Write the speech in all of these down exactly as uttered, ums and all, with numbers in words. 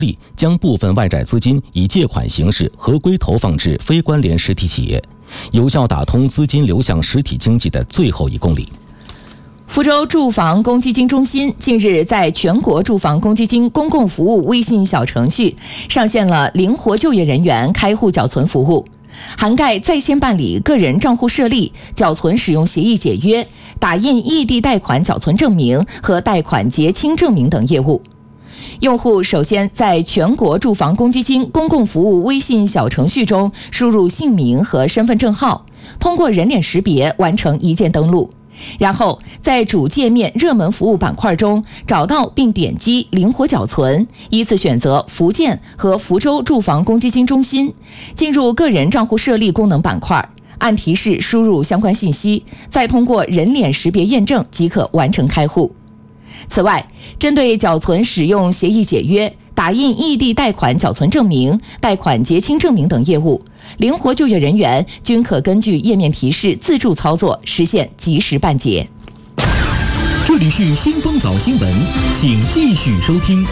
力将部分外债资金以借款形式合规投放至非关联实体企业，有效打通资金流向实体经济的最后一公里。 福州住房公积金中心近日在全国住房公积金公共服务微信小程序上线了灵活就业人员开户缴存服务，涵盖在线办理个人账户设立、缴存使用协议解约、打印异地贷款缴存证明和贷款结清证明等业务。用户首先在全国住房公积金公共服务微信小程序中输入姓名和身份证号，通过人脸识别完成一键登录。然后在主界面热门服务板块中找到并点击灵活缴存，依次选择福建和福州住房公积金中心，进入个人账户设立功能板块，按提示输入相关信息，再通过人脸识别验证即可完成开户。此外，针对缴存使用协议解约、打印异地贷款缴存证明、贷款结清证明等业务，灵活就业人员均可根据页面提示自助操作，实现及时办结。 这里是新风早新闻，请继续收听。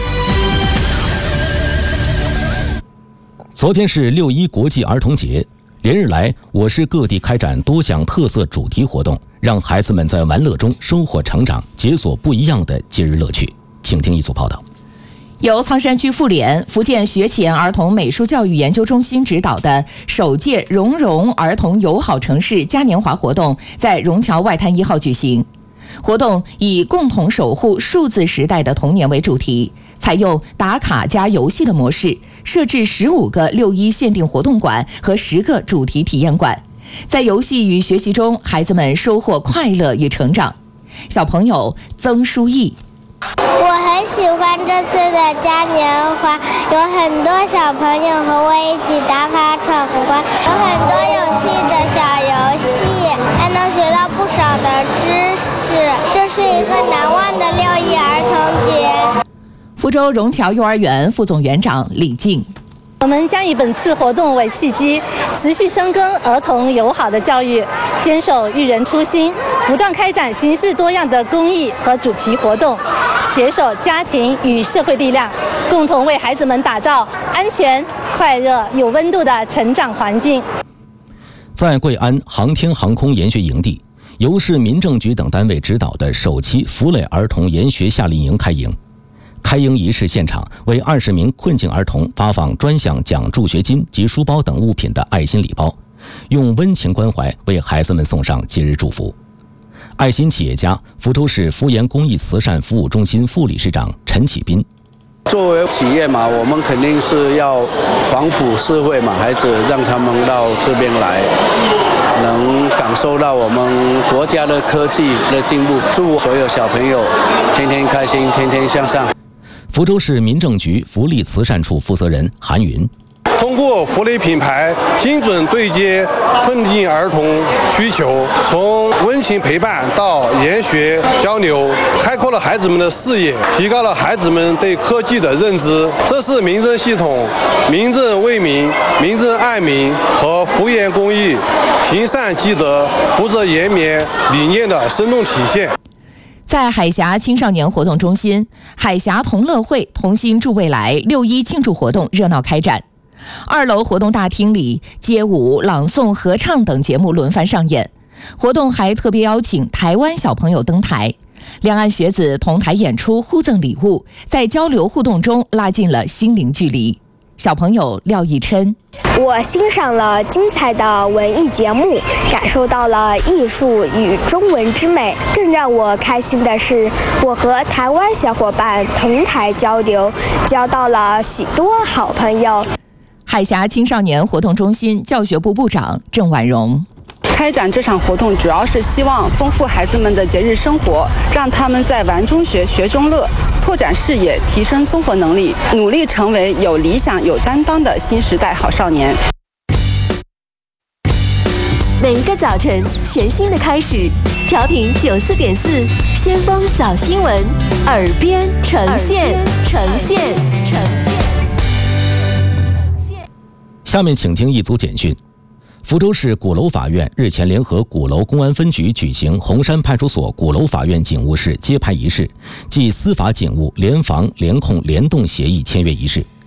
昨天是六一国际儿童节，连日来，我市各地开展多项特色主题活动，让孩子们在玩乐中收获成长，解锁不一样的节日乐趣。请听一组报道。 由苍山区妇联、福建学前儿童美术教育研究中心指导的首届蓉蓉儿童友好城市嘉年华活动在蓉桥外滩一号举行。活动以共同守护数字时代的童年为主题，采用打卡加游戏的模式，设置十五个六一限定活动馆和十个主题体验馆。在游戏与学习中，孩子们收获快乐与成长。小朋友曾书义， 我很喜欢这次的嘉年华，有很多小朋友和我一起打卡闯关，有很多有趣的小游戏，还能学到不少的知识。这是一个难忘的六一儿童节。 福州蓉桥幼儿园副总园长李静， 我们将以本次活动为契机，持续深耕儿童友好的教育，坚守育人初心，不断开展形式多样的公益和主题活动，携手家庭与社会力量，共同为孩子们打造安全、快乐、有温度的成长环境。 在贵安航天航空研学营地，由市民政局等单位指导的首期福磊儿童研学夏令营开营。开营仪式现场为二十名困境儿童发放专项奖助学金及书包等物品的爱心礼包，用温情关怀为孩子们送上节日祝福。爱心企业家、福州市福研公益慈善服务中心副理事长陈启斌， 作为企业嘛，我们肯定是要防腐社会嘛，孩子让他们到这边来，能感受到我们国家的科技的进步。祝所有小朋友天天开心，天天向上。 福州市民政局福利慈善处负责人韩云， 通过福利品牌精准对接困境儿童需求，从温情陪伴到研学交流，开阔了孩子们的视野，提高了孩子们对科技的认知。这是民政系统民政为民、民政爱民和福研公益行善积德、福泽延绵理念的生动体现。 在海峡青少年活动中心，海峡同乐会同心助未来六一庆祝活动热闹开展。二楼活动大厅里，街舞、朗诵、合唱等节目轮番上演。活动还特别邀请台湾小朋友登台，两岸学子同台演出，互赠礼物，在交流互动中拉近了心灵距离。小朋友廖以琛， 我欣赏了精彩的文艺节目，感受到了艺术与中文之美。更让我开心的是，我和台湾小伙伴同台交流，交到了许多好朋友。 海峡青少年活动中心教学部部长郑婉容， 开展这场活动主要是希望丰富孩子们的节日生活，让他们在玩中学、学中乐，拓展视野，提升综合能力，努力成为有理想、有担当的新时代好少年。 每一个早晨，全新的开始。调频九四点四，先锋早新闻，耳边呈现，呈现，呈现。 下面请听一组简讯。福州市鼓楼法院日前联合鼓楼公安分局举行红山派出所鼓楼法院警务室揭牌仪式暨司法警务联防联控联动协议签约仪式。